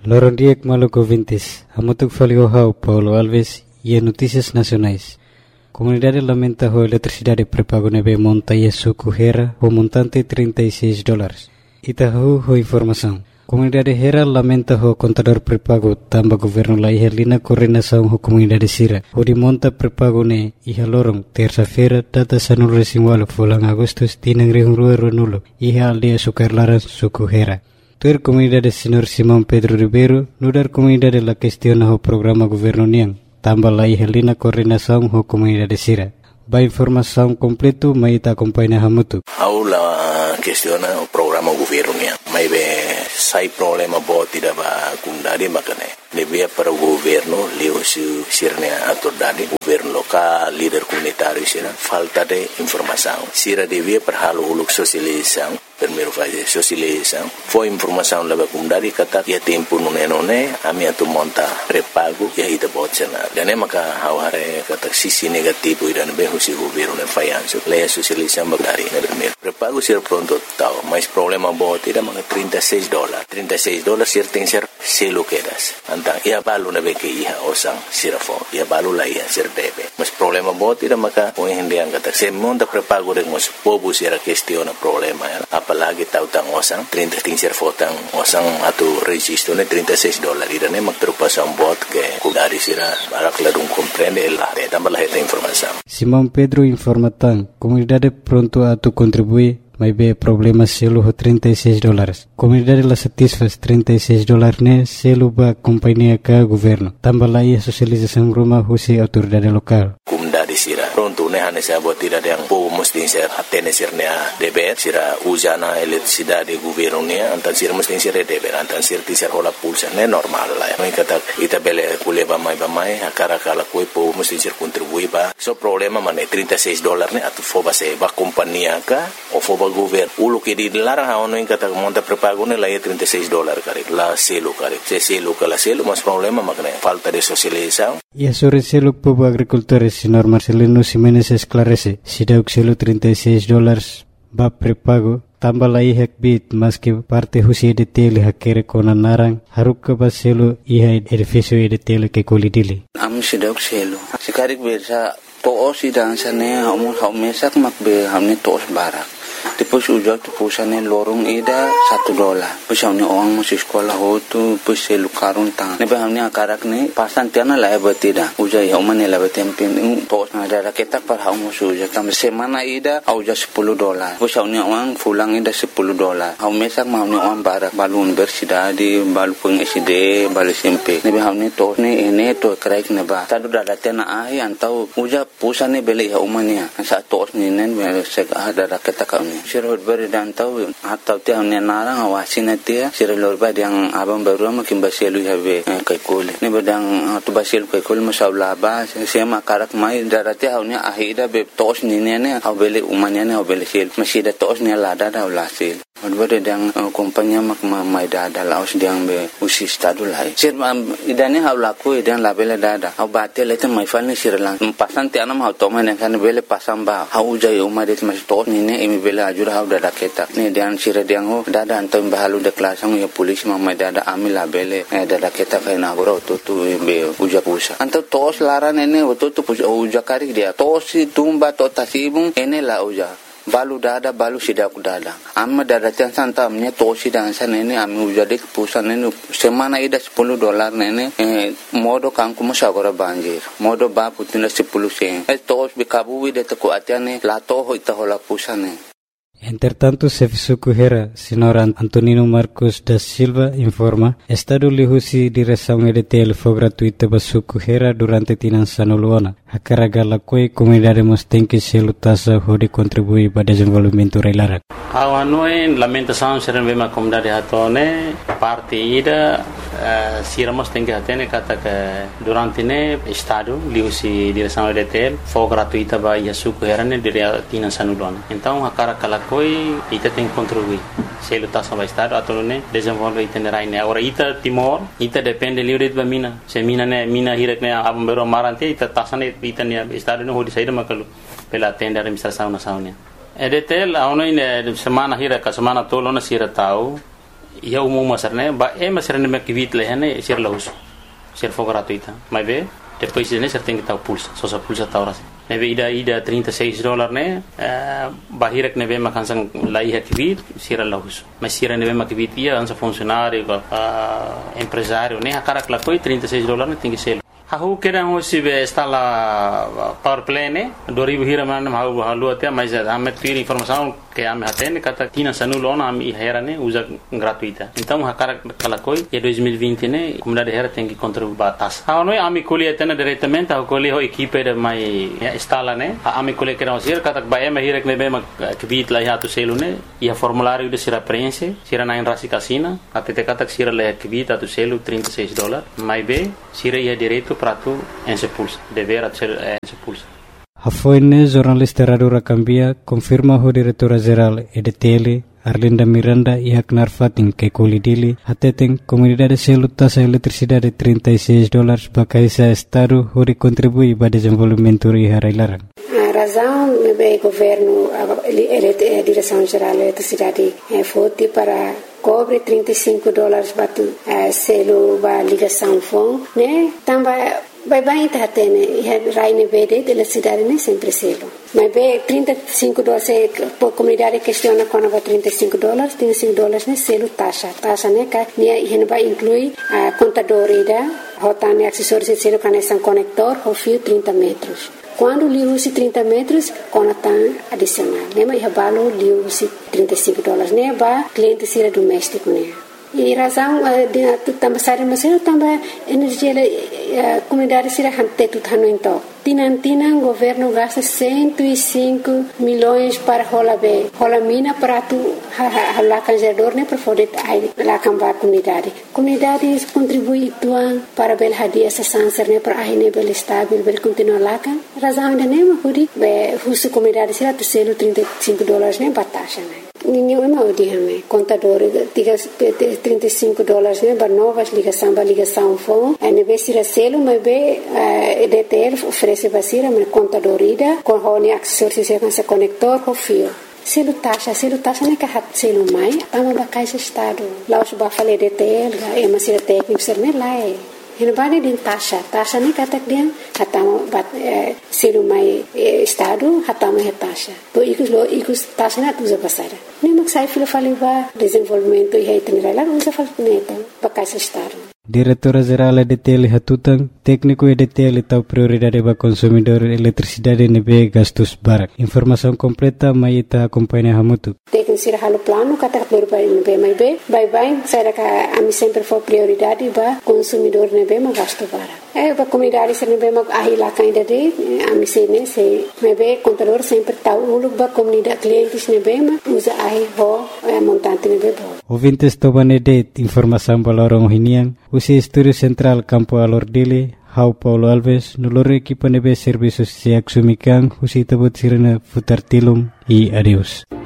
Lorondiek Maluco Vintes, Amutuk Faliohau, Paulo Alves e Notícias Nacionais. Comunidade lamenta a eletricidade prepago nebe monta e suco Hera, o montante $36. Itahu ho informação. Comunidade Hera lamenta o contador prepago tamba governo la ihelina coordenação ho comunidade Sira. O de monta prepago ne iha lorong terça-feira data sanul resimwalo fulang Agustus tinang rihungrua runulo iha aldea sukarlaran suco Hera. Tuer comunidade Senhor Simão Pedro Ribeiro nudar comunidade la questiona o programa governo niang tamba la ihelina coordenação ho comunidade Sira. Ba informação completo mai ita acompanha hamutu. Aula questiona o programa governo niang. Mai be sai problema boti da ba kundari makane. Devia para o governo leu sirnia autoridade governo local líder comunitário sira falta de informação. Sira devia para halo uluk socialização. Primeiro fazer socialização. Foi informação leva kundari kata ya tempo nune ami atu monta prepago ya ida botsena. Dan maka haware kata sisi negativo idan be husi governo ne fayanso. Leia socialização bagari na primeiro. Prepago sira pronto tau, mas problema boti da mga $36. $36 sir tem ser selo quedas. Antang ia balu na be ke iha osang sirafo. Ia balu la iha sir debe. Mas problema boti da maka o hindi ang kata se monta prepago de mos pobu sira questiona problema ya. Apalagi tautang osang 30 ting sir fotang osang atu registro ne $36 ida ne magtrupasan bot ke kudari sira para clarun comprende el de tambah la informação. Simão Pedro informa tan comunidade pronto a tu contribuir mas be problema selo ho $36. Comunidade la satisfaz $36 ne selo ba companhia ka governo. Tambah la ia socialização rumah husi autoridade lokal. Comunidade sira pronto ne hane sa botira yang po mesti ser atene sirnya deber sira usana eletricidade governo ne antan sira mesti ser deber antan sir ti ser hola pulsa ne normal la. Mai kata ita bele kuleba mai akara kala koi po mesti ser contribui ba. So problema mane $36 ne atu foba se ba companhia ka o foba governo ulo que dilarang ano yung kata monta prepago nila ay $36 kare la selo kare se selo kala selo mas problema makna falta de socialização. E sobre selo povo agricultores senhor Marcelino Ximenes esclarece si dauk selo $36 ba prepago tambah la ihak bit mas que parte husi de tele hakere kona narang haruk ka ba selo iha edificio de tele ke kolidili am si dauk selo sikarik bersa to si dansane hamu mesak makbe hamne tos barak. Depois ujau tu pusane lorong ida $1. Depois hamne orang masih sekolah hotu depois selu karun tang. Nebe hamne akarak ne pasan tiana la batida. Ujai hamne la batempin tos na ada ketak par hamu suja kam semana ida auja $10. Depois hamne orang pulang ida $10. Hamne sak hamne orang barak balun bersidadi balu peng SD balu SMP. Nebe hamne tos ne ene to kraik ne ba. Tadu dada tiana ahi antau uja pusane beli hamne sa tos ne nen sek ada ketak sirot beri dan tahu atau tiang ni narang awasin dia sirot beri yang abang baru makin basilu habe kaikul ni bedang tu basilu kaikul masalah bah saya makarak mai darati haunya ahida be tos ni ne au beli umanya ne au beli sil masih ada tos ni lada dah ulasil Advare yang kompanya mak mai dada laos diang be usi stadu lai. Sir idane hau laku idan labele dada. Hau bate lete mai falni sirlang. Pasan ti anam hau toma ne kan bele pasang ba. Hau jai umade mas tos ni ne emi bele ajur hau dada keta. Ne dian sir diang ho dada antam bahalu de klasang ya polisi mai dada ami labele dada keta kaina goro tu be uja pusa. Antam tos laran ene tu uja kari dia. Tos tumba to tasibung ene la uja. Balu dada balu sidak dada amma dada tian santa amnya tosi dan sana ini ami ujade pusan ini semana ida $10 nene modo kangku musagora banjir modo ba putina 10 sen tos bikabu wide teko atiane la toho itahola pusane. Entretanto, Serviço Correira, Senhor Antonino Marcos da Silva informa, Estado lihusi direção EDTL foi gratuita para Correira durante Tinançano Luana. A carga la coi comunidade mostém que se lutassa de contribuir para o desenvolvimento reilara. A noi lamentação serem bem a comunidade hatone parte ida siramos tem que atene kata que durante ne Estado lihusi direção EDTL foi gratuita para Yasu Correira ne dire Tinançano Luana. Então a carga la coi ita tem que contribuir se lutassa para Estado atau ne desenvolver itinerário ne. Agora ita Timor ita depende livre de mina. Se mina hirek ne abang baru marante ita tasane ita ne Estado ne hodi saída makalu pela tenda administração nacional. EDTL a ono ine semana hira ka semana tolo na sira tau ia umum masarne ba masarne me kivit lehane sir lahus sir for gratuita mas be depois ne ser tem que tal pulsa só sa pulsa ta horas neve ida $36 ne bahirek neve makan sang lai kivit sir lahus mas sir neve makivit ia ansa funcionário empresário ne akarak la koi $36 ne tem que ser Hahu kira hosi be instala power play ne 2000 hira man halu halu até mas ame ter informação que ame atene kata tina sanulona ame hera ne usa gratuita então hakara kalakoi e 2020 ne comunidade hera tem que contribuir batas ha noi ame colhe atene diretamente ha colhe ho equipe de mai instala ne ame colhe kira hosi kata ba ame hira ne be ma kvit la hatu selu ne e formulário de sira preenche sira na rasi casina até kata sira la kvit atu selu $36 mai be sira ia direito para tu ensepulsa dever ser ensepulsa. Hafoine jornalista Radura Cambia confirma o diretora-geral EDTL Arlinda Miranda e Aknar Fatin que colidili até comunidade selo taxa eletricidade $36 para caisa estado onde contribui para desenvolvimento e harailaran. A razão do governo a direção geral da eletricidade foi para cobre $35 para selo para ligação phone né também vai tá tendo raine verde de eletricidade né sempre selo mas be $35 por comunidade questiona quando vai $35 né selo taxa né que vai incluir a contador ida rotane acessórios de selo conexão conector ou fio 30 metros. Quando liu se 30 metros, conectam adicional. Lembra que valor liu se $35, né? Para cliente ser doméstico, né? E razão de também sair mas também energia comunidade ser hante tudo no então. Tinantinan governo gasta 105 milhões para rola mina para tu lá canjador né para poder lá cambar comunidade contribui tuan para bel hadia essa sanser né para aí bel estável bel continuar lá kan razão ainda nem pudi be husu comunidade será tu selo $35 né batasha né ninguém não diame contador diga $35 né para novas ligação phone e vez será selo mas be EDTL oferece basira mas contador ida com hone acessórios se conector ou fio selo taxa né que hat selo mai tama bakai se estado lá os ba fale EDTL é mas será técnico ser né lá Hina bani din tasha ni katak dia hatama bat selu mai estado hatama he tasha. To ikus tasha na tuza pasara. Ni maksai filo faliba desenvolvimento e reitenerar usa falneto bakai estado. Diretora-Geral EDTL Hatutang, técnico EDTL tahu prioridade para consumidor eletricidade nebe gastos barak. Informação completa mai ita acompanha hamutu. Técnico sira halo plano kata prioridade nebe mai be. Bye saya ka ami sempre for prioridade para consumidor nebe ma gasto barak. Para comunidade sira nebe ma ahila kainda de ami sene se nebe contador sempre tahu uluk ba comunidade clientes nebe ma usa ahi ho montante nebe bo. Ouvintes tobanede informação balorong hiniang usi Estúdio Central Campo Alordile, Hau Paulo Alves, noloro equipa nebe serviços se axumikan, usi tabut sirena futar tilum e adeus.